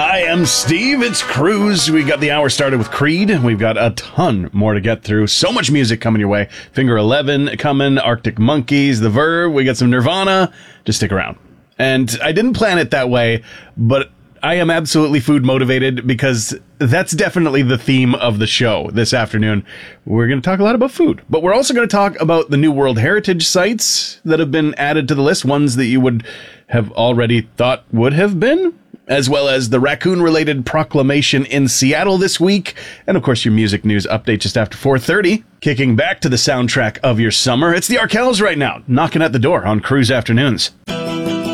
I am Steve. It's Cruise. We got the hour started with Creed. We've got a ton more to get through. So much music coming your way. Finger 11 coming, Arctic Monkeys, The Verve. We got some Nirvana. Just stick around. And I didn't plan it that way, but I am absolutely food motivated because that's definitely the theme of the show this afternoon. We're going to talk a lot about food, but we're also going to talk about the new World Heritage sites that have been added to the list, ones that you would have already thought would have been, as well as the raccoon-related proclamation in Seattle this week, and of course your music news update just after 4:30. Kicking back to the soundtrack of your summer, it's the Arkells right now, knocking at the door on Cruise Afternoons.